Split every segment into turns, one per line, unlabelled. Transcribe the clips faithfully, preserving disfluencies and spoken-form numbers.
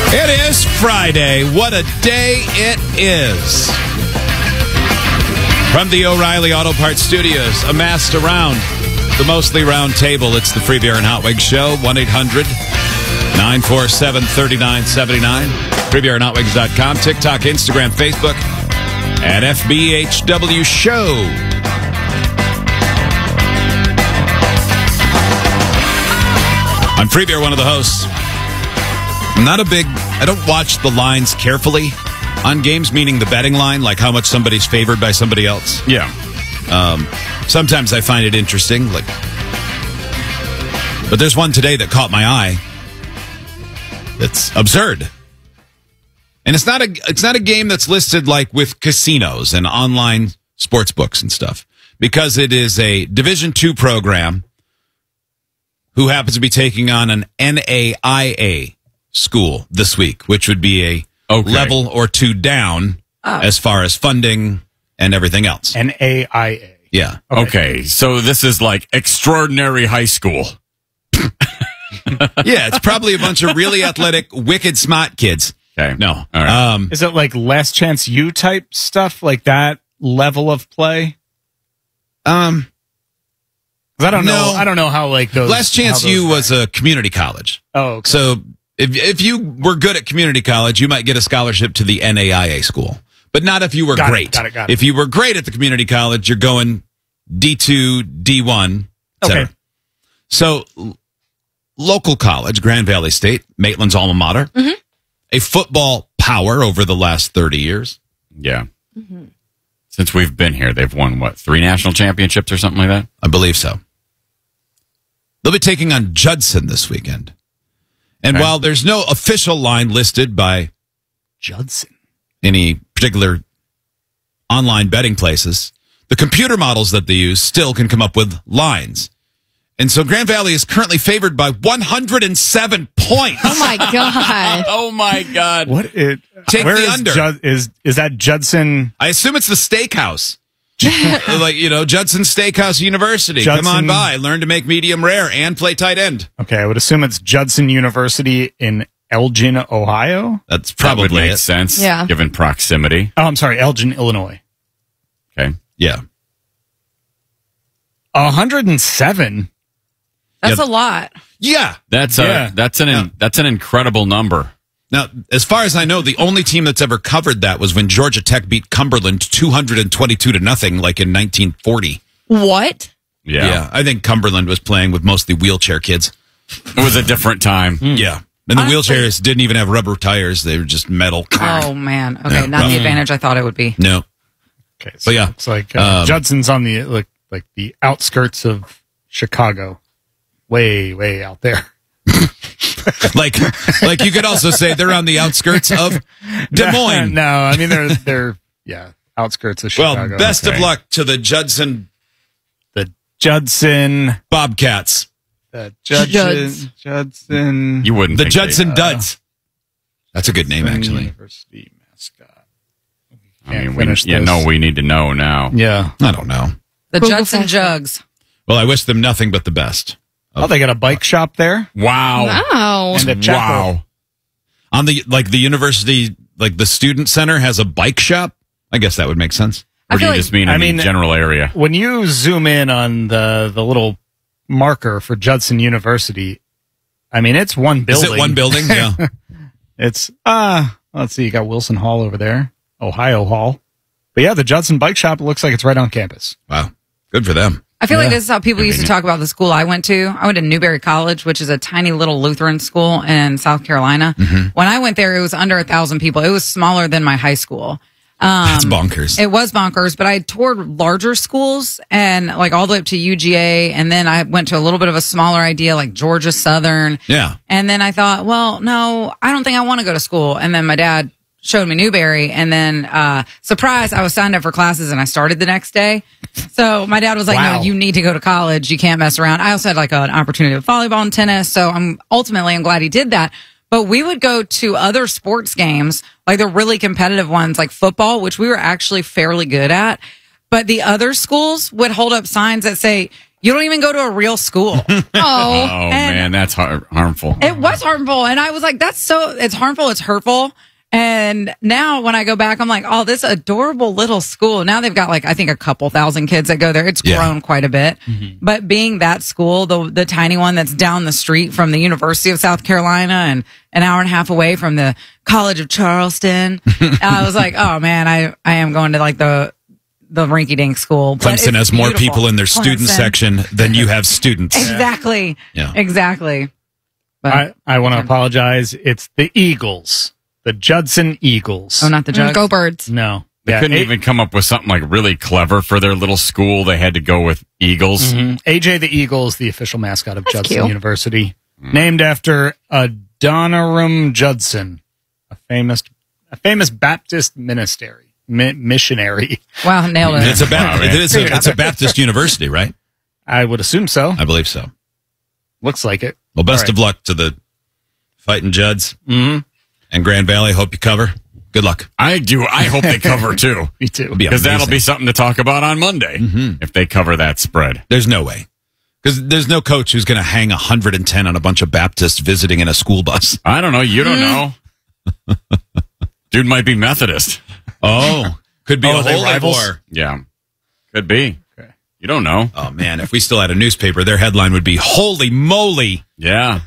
It is Friday. What a day it is. From the O'Reilly Auto Parts Studios, amassed around the mostly round table, it's the Free Beer and Hot Wigs Show. one eight hundred nine four seven three nine seven nine. free beer and hot wigs dot com. TikTok, Instagram, Facebook, at F B H W Show. I'm Free Beer, one of the hosts. I'm not a big, I don't watch the lines carefully on games, meaning the betting line, like how much somebody's favored by somebody else.
Yeah.
Um, sometimes I find it interesting, like, but there's one today that caught my eye. It's absurd. And it's not a, it's not a game that's listed like with casinos and online sports books and stuff, because it is a Division two program who happens to be taking on an N A I A school this week, which would be a okay. level or two down oh. as far as funding and everything else.
N A I A.
Yeah.
Okay. okay. So this is like extraordinary high school.
Yeah, it's probably a bunch of really athletic, wicked smart kids.
Okay.
No.
All right.
Um,
is it like Last Chance U type stuff, like that level of play?
Um,
I don't
no.
know. I don't know how like those.
Last Chance U was a community college.
Oh, okay.
So if if you were good at community college, you might get a scholarship to the N A I A school, but not if you were
got
great.
It, got it, got it.
If you were great at the community college, you're going D two, D one, et cetera.
Okay.
So l- local college, Grand Valley State, Maitland's alma mater, mm-hmm. a football power over the last thirty years.
Yeah. Mm-hmm. Since we've been here, they've won, what, three national championships or something like that?
I believe so. They'll be taking on Judson this weekend. And okay. while there's no official line listed by
Judson,
any particular online betting places, the computer models that they use still can come up with lines. And so Grand Valley is currently favored by one hundred seven points.
Oh, my God.
Oh, my God.
What? It,
Take
where
the
is
under.
Jud, is, is that Judson?
I assume it's the steakhouse. Like, you know, Judson Steakhouse University.
Judson,
Come on by. Learn to make medium rare and play tight end.
Okay, I would assume it's Judson University in Elgin, Ohio.
That's probably
that would make
it.
sense,
yeah.
given proximity.
Oh, I'm sorry, Elgin, Illinois.
Okay.
Yeah.
one hundred seven.
That's
yeah.
a lot.
Yeah.
That's a,
yeah.
that's an
yeah.
that's an incredible number.
Now, as far as I know, the only team that's ever covered that was when Georgia Tech beat Cumberland two hundred twenty-two to nothing, like in nineteen forty.
What?
Yeah.
Yeah. I think Cumberland was playing with mostly wheelchair kids.
It was a different time.
Mm. Yeah. And the
Honestly,
wheelchairs didn't even have rubber tires. They were just metal.
Oh, man. Okay,
Yeah,
not
rough.
the advantage I thought it would be.
No.
Okay, so
But yeah.
it's like uh,
Um,
Judson's on the like like the outskirts of Chicago, way way out there.
like, like you could also say they're on the outskirts of Des Moines.
No, I mean they're they're yeah outskirts of Chicago.
Well, best
okay.
of luck to the Judson
The Judson,
Bobcats.
the Judson,
Juds.
Judson,
You wouldn't
The
think
Judson
they,
Duds. That's a good name, actually.
University mascot.
I mean, we,
finish
yeah,
this.
no, we need to know now.
Yeah.
I don't know.
The Google Judson search.
Oh.
Jugs.
Well, I wish them nothing but the best.
Oh, they got a bike shop there
Wow.
Wow.
and a chapel.
Wow.
On the, like, the university, like, the student center has a bike shop. I guess that would make sense.
I
Or do
feel
you
like-
just mean
I
in the
mean-
general area?
When you zoom in on the the little marker for Judson University, I mean it's one building.
Is it one building? Yeah.
It's uh let's see, you got Wilson Hall over there, Ohio Hall. But yeah, the Judson Bike Shop, it looks like it's right on campus.
Wow. Good for them.
I feel
Yeah.
like this is how people used to talk about the school I went to. I went to Newberry College, which is a tiny little Lutheran school in South Carolina.
Mm-hmm.
When I went there, it was under a thousand people. It was smaller than my high school. Um,
That's bonkers.
It was bonkers, but I toured larger schools and like all the way up to U G A. And then I went to a little bit of a smaller idea like Georgia Southern.
Yeah.
And then I thought, well, no, I don't think I want to go to school. And then my dad showed me Newberry, and then uh surprise, I was signed up for classes and I started the next day. So my dad was like,
Wow.
no, you need to go to college. You can't mess around. I also had like an opportunity with volleyball and tennis. So I'm ultimately, I'm glad he did that. But we would go to other sports games, like the really competitive ones, like football, which we were actually fairly good at. But the other schools would hold up signs that say, You don't even go to a real school.
Oh,
And
man, that's har- harmful.
It was harmful. And I was like, that's so, it's harmful. It's hurtful. And now when I go back, I'm like, oh, this adorable little school. Now they've got like, I think a couple thousand kids that go there. It's
Yeah.
grown quite a bit. Mm-hmm. But being that school, the the tiny one that's down the street from the University of South Carolina and an hour and a half away from the College of Charleston, I was like, oh man, I, I am going to like the, the rinky dink school. But
Clemson
it's
has more
beautiful.
people in their student
Clemson.
section than you have students.
Exactly.
Yeah.
Exactly. But,
I, I want to apologize. It's the Eagles, the Judson Eagles.
oh, not the Jugs.
Go Birds.
No.
They
Yeah,
couldn't
A-
even come up with something like really clever for their little school. They had to go with Eagles.
Mhm. A J the Eagle is the official mascot of Judson
cute.
University, named after Adoniram Judson, a famous a famous Baptist ministry mi- missionary.
Wow, nailed it.
It's a, ba-
Wow, man.
it is a, it's a Baptist university, right?
I would assume so.
I believe so.
Looks like it.
Well, best
All right.
of luck to the Fighting Judds
Mhm.
and Grand Valley. Hope you cover. Good luck.
I do. I hope they cover too.
Me too.
It'll be
Because that'll
amazing.
be something to talk about on Monday if they cover that spread.
There's no way. Because there's no coach who's going to hang one hundred ten on a bunch of Baptists visiting in a school bus.
I don't know. You don't know. Dude might be Methodist.
Oh, could be
Oh,
a
are they
holy
rivals?
war.
Yeah. Could be.
Okay.
You don't know.
Oh, man. If we still had a newspaper, their headline would be, holy moly.
Yeah.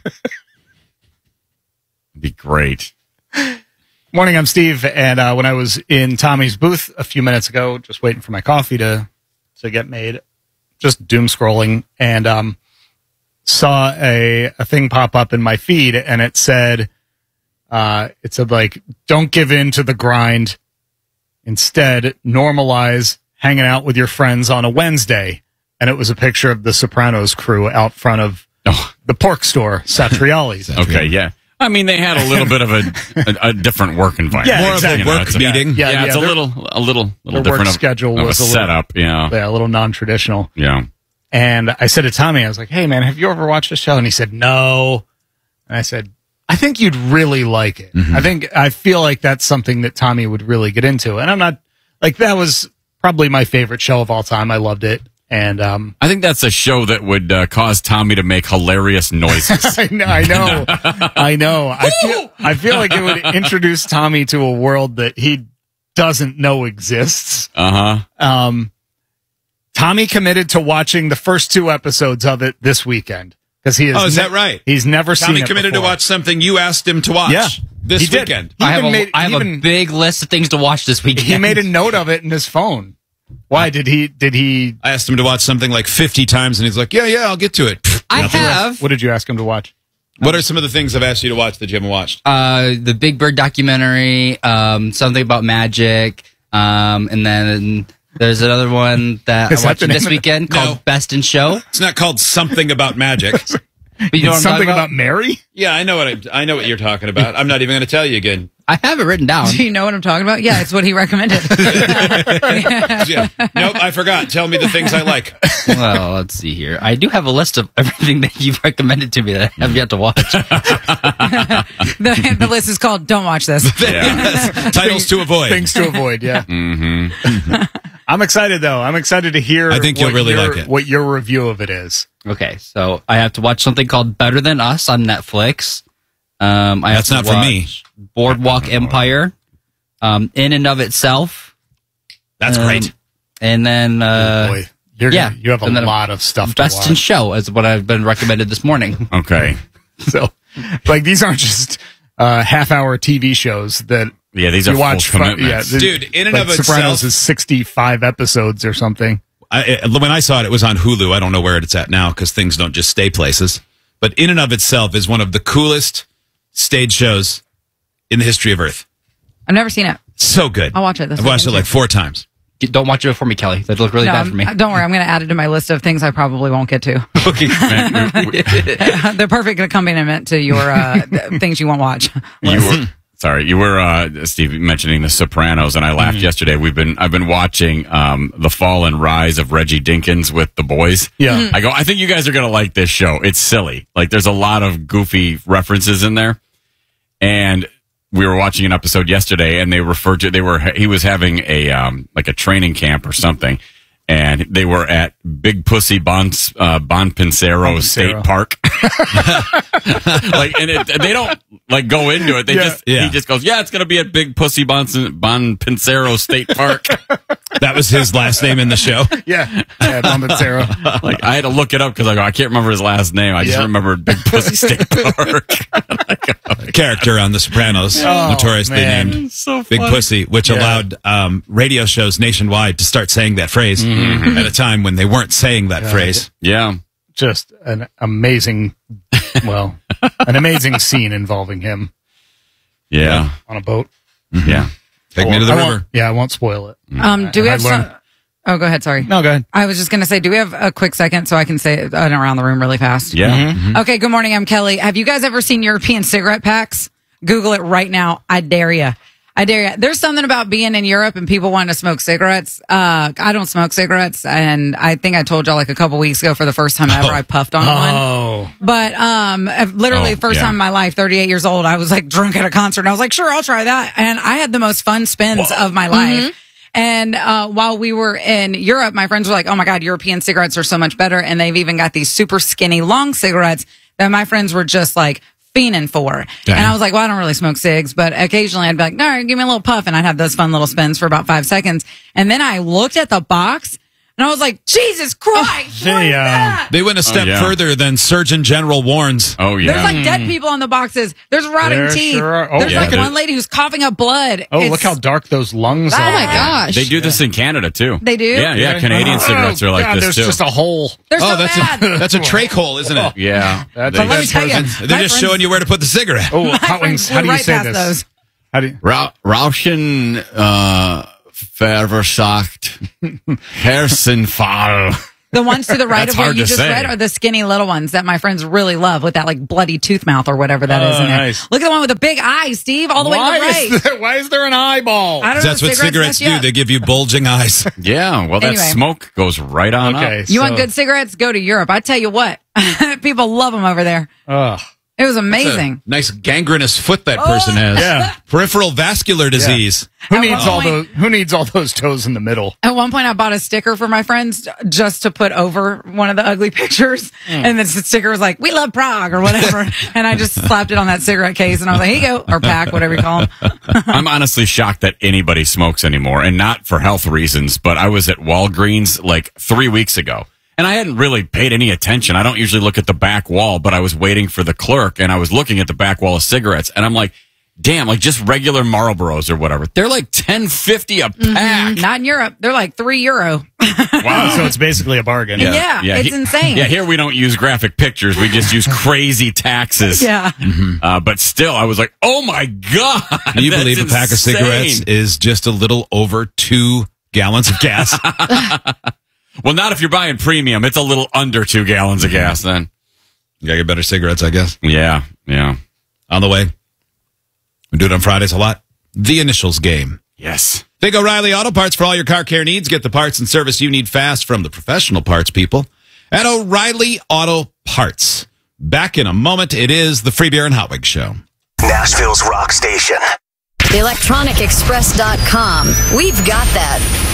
Be great.
Morning, I'm Steve, and uh, when I was in Tommy's booth a few minutes ago, just waiting for my coffee to to get made, just doom scrolling, and um, saw a a thing pop up in my feed, and it said, uh, it said like, don't give in to the grind. Instead, normalize hanging out with your friends on a Wednesday, and it was a picture of the Sopranos crew out front of
Oh,
the pork store, Satriali's.
okay. Yeah. I mean, they had a little bit of a, a, a different work environment.
Yeah,
More
exactly.
of a work
it's a-
meeting.
Yeah,
Yeah,
yeah,
it's a
their-
little, a little, little
their work
different of,
schedule
of
was a
a
little-
setup. Yeah.
Yeah, a little non-traditional.
Yeah.
And I said to Tommy, I was like, hey, man, have you ever watched the show? And he said, no. And I said, I think you'd really like it. I think, I feel like that's something that Tommy would really get into. And I'm not, like, that was probably my favorite show of all time. I loved it. And, um,
I think that's a show that would uh, cause Tommy to make hilarious noises.
I know, I know, I know. I feel, I feel like it would introduce Tommy to a world that he doesn't know exists.
Uh huh.
Um, Tommy committed to watching the first two episodes of it this weekend because he is.
Oh, is that right?
He's never
Tommy
seen it
committed to
before.
watch something you asked him to watch
Yeah,
this
he did.
weekend.
He
I have,
even
a,
made-
I have
he
a
even-
big list of things to watch this weekend.
He made a note of it in his phone. Why did he? Did he?
I asked him to watch something like fifty times, and he's like, yeah, yeah, I'll get to it.
I
Nothing.
have
What did you ask him to watch?
What are some of the things I've asked you to watch that you haven't watched?
uh, the Big Bird documentary, um, something about magic, um, and then there's another one that
Is
I
that
watched
the name
this
of it?
weekend
No.
called Best in Show.
It's not called something about magic.
But you know what I'm
Something
talking
about Mary?
Yeah, I know what I, I know what you're talking about. I'm not even going to tell you again.
I have it written down.
Do you know what I'm talking about? Yeah, it's what he recommended.
Yeah. Nope, I forgot. Tell me the things I like.
Well, let's see here. I do have a list of everything that you've recommended to me that I have yet to watch.
the, the list is called "Don't Watch This."
Yeah.
Titles to avoid.
Things to avoid. Yeah.
Mm-hmm.
I'm excited though. I'm excited to hear.
I think you'll
what
really
your-
like it.
What your review of it is.
Okay, so I have to watch something called Better Than Us on Netflix. Um, I
That's
have
not
to
for me.
watch Boardwalk Empire, um, in and of itself.
That's
Um,
great.
And then uh,
Boy, you're
yeah,
gonna, you have a
and then
lot of stuff to
Best in
watch.
Show is what I've been recommended this morning.
Okay.
So, like, these aren't just uh, half-hour T V shows that
Yeah, these are
you
full
watch. fu-
commitments.
the-
Dude, in and
like
of
Sopranos
itself-
is sixty-five episodes or something.
I, it- when I saw it, it was on Hulu. I don't know where it's at now because things don't just stay places. But in and of itself is one of the coolest stage shows in the history of Earth.
I've never seen it.
So good.
I'll watch it this
I've watched it
weekend,
like
too.
four times.
Don't watch it for me, Kelly. That'd look really
No,
bad for me.
I'm- don't worry, I'm going to add it to my list of things I probably won't get to.
Okay, man, we- we-
The perfect accompaniment to your uh, things you won't watch.
you were sorry. You were uh, Steve mentioning The Sopranos, and I laughed yesterday. We've been I've been watching um, the fall and rise of Reggie Dinkins with the boys.
Yeah.
I go. I think you guys are gonna like this show. It's silly. Like there's a lot of goofy references in there, and we were watching an episode yesterday, and they referred to they were he was having a um, like a training camp or something. and they were at Big Pussy Bon uh, Bon Pincero State Park. Like, and it, they don't like go into it. They
Yeah.
just
Yeah.
he just goes, yeah, it's gonna be at Big Pussy Bon Bon Pincero State Park.
That was his last name in the show.
Yeah, yeah, Bombacero.
Like, I had to look it up because I go, I can't remember his last name. I just
Yeah.
remembered Big Pussy State Park.
Character on The Sopranos,
Oh,
notoriously
man.
named
So
Big
funny.
Pussy, which
Yeah.
allowed um, radio shows nationwide to start saying that phrase at a time when they weren't saying that phrase.
Yeah.
Just an amazing, well, an amazing scene involving him
Yeah.
on a boat.
Yeah.
Take me to the
I
river.
won't- yeah, I won't spoil it.
Um, do we
I
have
learned-
some? Oh, go ahead. Sorry.
No, go ahead.
I was just going to say, do we have a quick second so I can say it around the room really fast?
Yeah.
Okay. Good morning. I'm Kelly. Have you guys ever seen European cigarette packs? Google it right now. I dare you. I dare you. There's something about being in Europe and people wanting to smoke cigarettes. Uh, I don't smoke cigarettes, and I think I told y'all like a couple weeks ago for the first time ever I puffed on one.
Oh,
But um, literally,
Oh,
first
yeah.
time in my life, thirty-eight years old, I was like drunk at a concert, and I was like, sure, I'll try that, and I had the most fun spins of my life. And uh, while we were in Europe, my friends were like, oh my God, European cigarettes are so much better. And they've even got these super skinny long cigarettes that my friends were just like fiending for.
Dang.
And I was like, well, I don't really smoke cigs, but occasionally I'd be like, all right, give me a little puff. And I'd have those fun little spins for about five seconds. And then I looked at the box and I was like, Jesus Christ, what is
yeah.
that?
They went a step
yeah.
further than Surgeon General warns.
Oh, yeah.
There's like dead people on the boxes. There's rotting
There
teeth.
sure are. Oh,
There's
yeah,
like
there-
one lady who's coughing up blood.
Oh,
It's-
look how dark those lungs
Oh
are.
my
gosh.
They do this in Canada, too.
They do?
Yeah, yeah. Canadian
Oh,
cigarettes are like
God,
this,
there's
too.
just a hole.
They're so
Oh, that's
bad.
a that's a trach hole, isn't it?
Yeah.
That's-
They-
But let me tell you,
They're
my
just
friends-
showing you where to put the cigarette.
Oh,
my
hot wings.
friends
How do
blew
you
right
say
past
this?
those.
How do you?
Ra- Rauschen uh, Verversagt Hersenfall.
The ones to the right
That's
of where
hard
you
to
just
say.
read are the skinny little ones that my friends really love with that like bloody tooth mouth or whatever that is
Oh,
in there.
nice.
Look at the one with the big eye, Steve, all the way to
Why
the right.
is there, why is there an eyeball?
I don't
That's
know.
what cigarettes
mess you
do.
up.
They give you bulging eyes.
Yeah, well, that
Anyway.
smoke goes right on
Okay,
up.
You
so,
want good cigarettes? Go to Europe. I tell you what, people love them over there.
Ugh.
It was amazing.
Nice gangrenous foot that person has.
Yeah.
Peripheral vascular disease.
Who
At
needs
one
all
point-
those? Who needs all those toes in the middle?
At one point, I bought a sticker for my friends just to put over one of the ugly pictures. And the sticker was like, we love Prague or whatever. And I just slapped it on that cigarette case and I was like, here you go. Or pack, whatever you call them.
I'm honestly shocked that anybody smokes anymore, and not for health reasons, but I was at Walgreens like three weeks ago. And I hadn't really paid any attention. I don't usually look at the back wall, but I was waiting for the clerk, and I was looking at the back wall of cigarettes, and I'm like, damn, like just regular Marlboros or whatever. They're like ten fifty a pack.
Not in Europe. They're like three euro.
Wow.
So it's basically a bargain.
Yeah, it's
he-
insane.
Yeah, here we don't use graphic pictures. We just use crazy taxes.
Yeah.
Uh, but still, I was like, oh my God.
Can you
that's
believe a pack of
insane.
cigarettes is just a little over two gallons of gas?
Well, not if you're buying premium. It's a little under two gallons of gas then.
You gotta get better cigarettes, I guess.
Yeah, yeah.
On the way. We do it on Fridays a lot. The Initials game.
Yes.
Think O'Reilly Auto Parts for all your car care needs. Get the parts and service you need fast from the professional parts people at O'Reilly Auto Parts. Back in a moment, it is the Free Beer and Hot Wings Show.
Nashville's rock station.
the electronic express dot com. We've got that.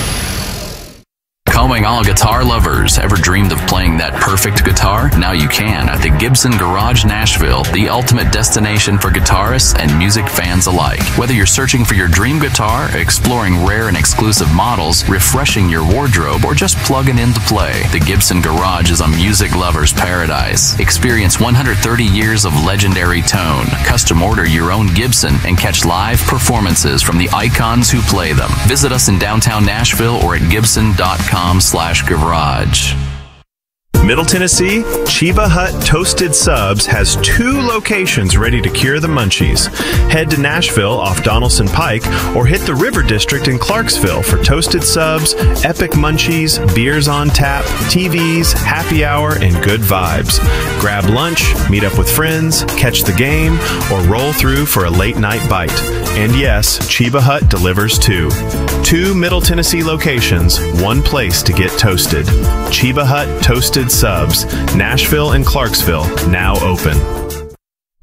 Calling all guitar lovers. Ever dreamed of playing that perfect guitar? Now you can at the Gibson Garage Nashville, the ultimate destination for guitarists and music fans alike. Whether you're searching for your dream guitar, exploring rare and exclusive models, refreshing your wardrobe, or just plugging in to play, the Gibson Garage is a music lover's paradise. Experience one hundred thirty years of legendary tone. Custom order your own Gibson and catch live performances from the icons who play them. Visit us in downtown Nashville or at gibson dot com slash garage.
Middle Tennessee, Chiba Hut Toasted Subs has two locations ready to cure the munchies. Head to Nashville off Donaldson Pike or hit the River District in Clarksville for toasted subs, epic munchies, beers on tap, T Vs, happy hour, and good vibes. Grab lunch, meet up with friends, catch the game, or roll through for a late night bite. And yes, Chiba Hut delivers too. Two Middle Tennessee locations, one place to get toasted. Chiba Hut Toasted Subs, Nashville and Clarksville, now open.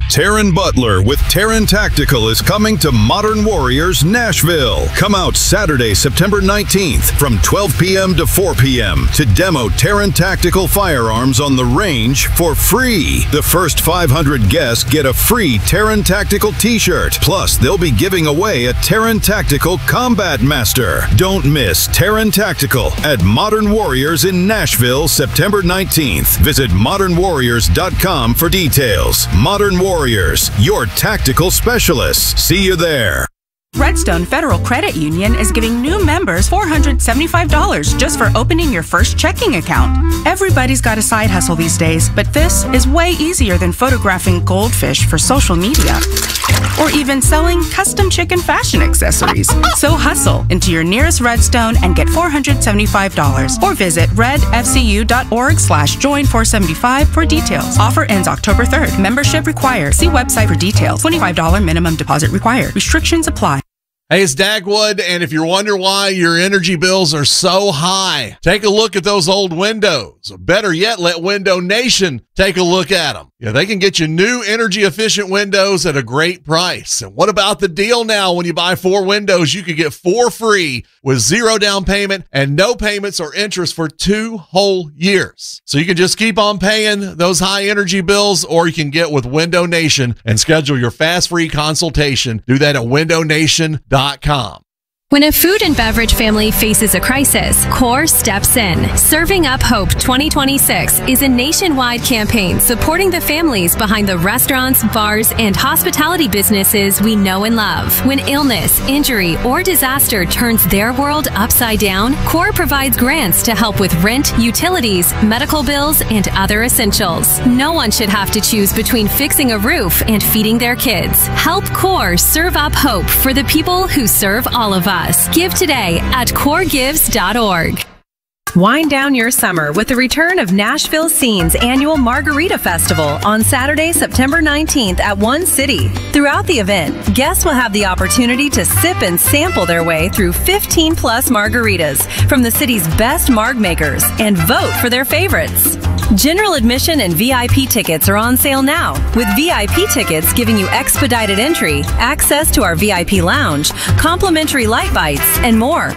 Taryn Butler with Taryn Tactical is coming to Modern Warriors Nashville. Come out Saturday, September nineteenth from twelve p.m. to four p.m. to demo Taryn Tactical firearms on the range for free. The first five hundred guests get a free Taryn Tactical t-shirt. Plus, they'll be giving away a Taryn Tactical Combat Master. Don't miss Taryn Tactical at Modern Warriors in Nashville, September nineteenth. Visit modern warriors dot com for details. Modern Warriors, your tactical specialists. See you there.
Redstone Federal Credit Union is giving new members four hundred seventy-five dollars just for opening your first checking account. Everybody's got a side hustle these days, but this is way easier than photographing goldfish for social media or even selling custom chicken fashion accessories. So hustle into your nearest Redstone and get four hundred seventy-five dollars or visit redfcu.org slash join 475 for details. Offer ends October third. Membership required. See website for details. twenty-five dollars minimum deposit required. Restrictions apply.
Hey, it's Dagwood, and if you're wondering why your energy bills are so high, take a look at those old windows. Or better yet, let Window Nation take a look at them. Yeah, they can get you new energy-efficient windows at a great price. And what about the deal now? When you buy four windows, you could get four free with zero down payment and no payments or interest for two whole years. So you can just keep on paying those high energy bills, or you can get with Window Nation and schedule your fast free consultation. Do that at window nation dot com.
When a food and beverage family faces a crisis, CORE steps in. Serving Up Hope twenty twenty-six is a nationwide campaign supporting the families behind the restaurants, bars, and hospitality businesses we know and love. When illness, injury, or disaster turns their world upside down, CORE provides grants to help with rent, utilities, medical bills, and other essentials. No one should have to choose between fixing a roof and feeding their kids. Help CORE serve up hope for the people who serve all of us. Give today at core gives dot org.
Wind down your summer with the return of Nashville Scene's annual Margarita Festival on Saturday, September nineteenth at One City. Throughout the event, guests will have the opportunity to sip and sample their way through fifteen plus margaritas from the city's best marg makers and vote for their favorites. General admission and V I P tickets are on sale now, with V I P tickets giving you expedited entry, access to our V I P lounge, complimentary light bites, and more.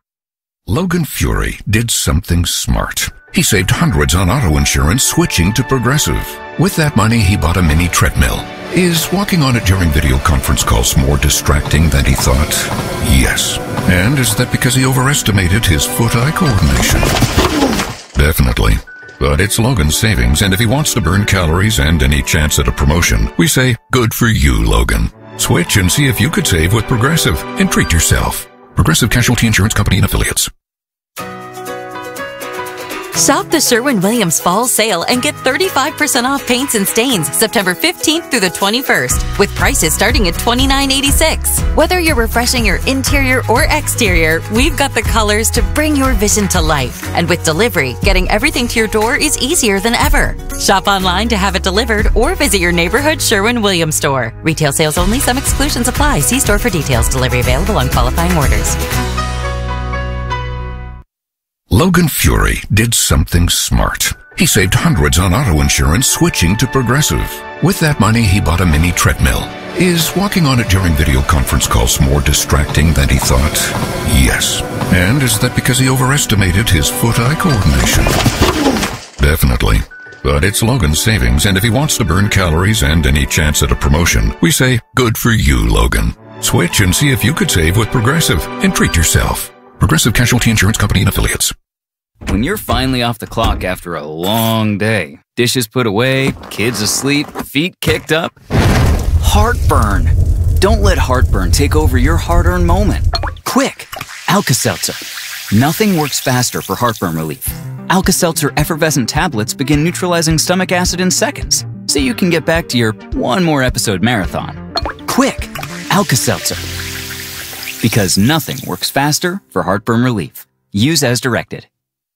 Logan Fury did something smart. He saved hundreds on auto insurance switching to Progressive. With that money, he bought a mini treadmill. Is walking on it during video conference calls more distracting than he thought? Yes. And is that because he overestimated his foot-eye coordination? Definitely. But it's Logan's savings, and if he wants to burn calories and any chance at a promotion, we say, good for you, Logan. Switch and see if you could save with Progressive and treat yourself. Progressive Casualty Insurance Company and Affiliates.
Shop the Sherwin-Williams Fall Sale and get thirty-five percent off paints and stains September fifteenth through the twenty-first, with prices starting at twenty-nine eighty-six. Whether you're refreshing your interior or exterior, we've got the colors to bring your vision to life. And with delivery, getting everything to your door is easier than ever. Shop online to have it delivered or visit your neighborhood Sherwin-Williams store. Retail sales only. Some exclusions apply. See store for details. Delivery available on qualifying orders.
Logan Fury did something smart. He saved hundreds on auto insurance switching to Progressive. With that money, he bought a mini treadmill. Is walking on it during video conference calls more distracting than he thought? Yes. And is that because he overestimated his foot-eye coordination? Definitely. But it's Logan's savings, and if he wants to burn calories and any chance at a promotion, we say, good for you, Logan. Switch and see if you could save with Progressive and treat yourself. Progressive Casualty Insurance Company and Affiliates.
When you're finally off the clock after a long day, dishes put away, kids asleep, feet kicked up, heartburn. Don't let heartburn take over your hard-earned moment. Quick, Alka-Seltzer. Nothing works faster for heartburn relief. Alka-Seltzer effervescent tablets begin neutralizing stomach acid in seconds, so you can get back to your one more episode marathon. Quick, Alka-Seltzer. Because nothing works faster for heartburn relief. Use as directed.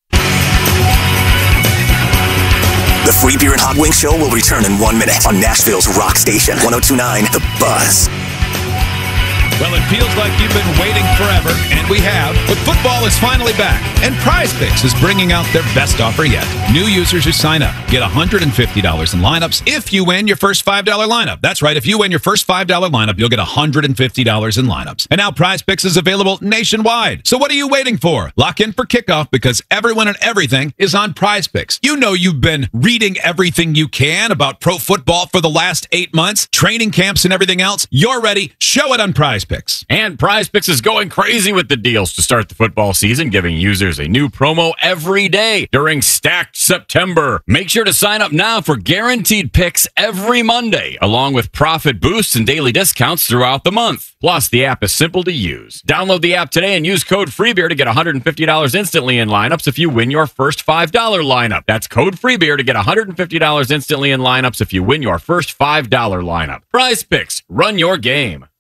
The Free Beer and Hot Wings Show will return in one minute on Nashville's Rock Station, one oh two point nine The Buzz.
Well, it feels like you've been waiting forever, and we have, but football is finally back, and Prize Picks is bringing out their best offer yet. New users who sign up get one hundred fifty dollars in lineups if you win your first five dollar lineup. That's right, if you win your first five dollar lineup, you'll get one hundred fifty dollars in lineups. And now Prize Picks is available nationwide. So what are you waiting for? Lock in for kickoff because everyone and everything is on Prize Picks. You know you've been reading everything you can about pro football for the last eight months, training camps and everything else. You're ready. Show it on Prize Picks.
And Prize Picks is going crazy with the deals to start the football season, giving users a new promo every day during Stacked September. Make sure to sign up now for guaranteed picks every Monday, along with profit boosts and daily discounts throughout the month. Plus, the app is simple to use. Download the app today and use code FREEBEER to get one hundred fifty dollars instantly in lineups if you win your first five dollar lineup. That's code FREEBEER to get one hundred fifty dollars instantly in lineups if you win your first five dollar lineup. Prize Picks. Run your game.